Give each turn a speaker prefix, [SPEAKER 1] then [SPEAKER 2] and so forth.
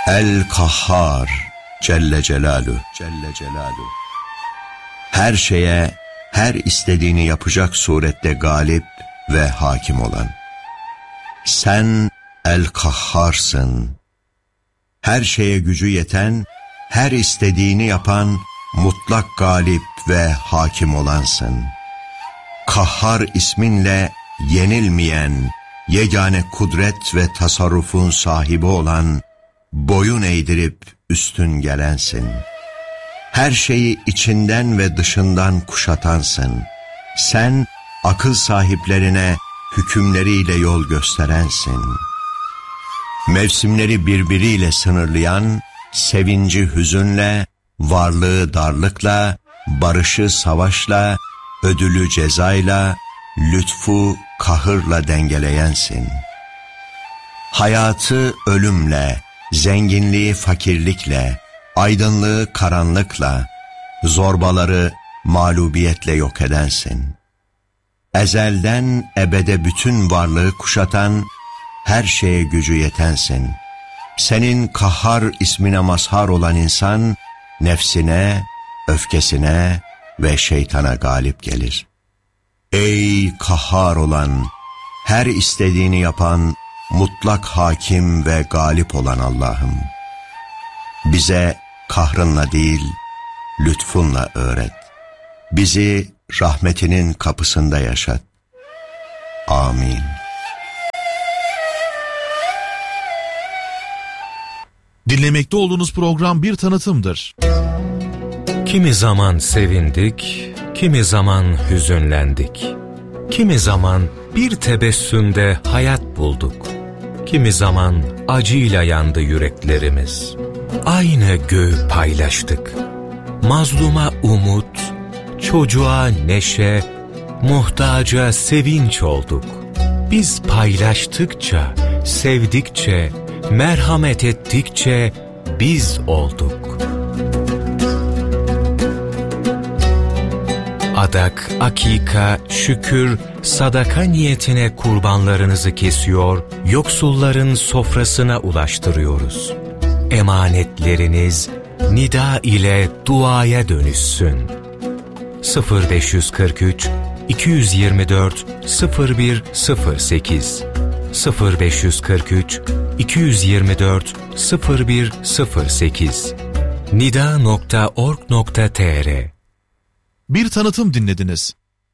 [SPEAKER 1] El-Kahhar Celle Celaluhu. Her şeye, her istediğini yapacak surette galip ve hakim olan. Sen El-Kahharsın. Her şeye gücü yeten, her istediğini yapan, mutlak galip ve hakim olansın. Kahhar isminle yenilmeyen, yegane kudret ve tasarrufun sahibi olan, boyun eğdirip üstün gelensin. Her şeyi içinden ve dışından kuşatansın. Sen akıl sahiplerine hükümleriyle yol gösterensin. Mevsimleri birbiriyle sınırlayan, sevinci hüzünle, varlığı darlıkla, barışı savaşla, ödülü cezayla, lütfu kahırla dengeleyensin. Hayatı ölümle, zenginliği fakirlikle, aydınlığı karanlıkla, zorbaları mağlubiyetle yok edensin. Ezelden ebede bütün varlığı kuşatan, her şeye gücü yetensin. Senin Kahhar ismine mazhar olan insan, nefsine, öfkesine ve şeytana galip gelir. Ey Kahhar olan, her istediğini yapan, mutlak hakim ve galip olan Allah'ım, bize kahrınla değil, lütfunla öğret. Bizi rahmetinin kapısında yaşat. Amin.
[SPEAKER 2] Dinlemekte olduğunuz program bir tanıtımdır.
[SPEAKER 3] Kimi zaman sevindik, kimi zaman hüzünlendik. Kimi zaman bir tebessümde hayat bulduk. Kimi zaman acıyla yandı yüreklerimiz. Aynı göğü paylaştık. Mazluma umut, çocuğa neşe, muhtaca sevinç olduk. Biz paylaştıkça, sevdikçe, merhamet ettikçe biz olduk. Adak, akika, şükür, sadaka niyetine kurbanlarınızı kesiyor, yoksulların sofrasına ulaştırıyoruz. Emanetleriniz nida ile duaya dönüşsün. 0543 224 0108 0543 224 0108 nida.org.tr.
[SPEAKER 2] Bir tanıtım dinlediniz.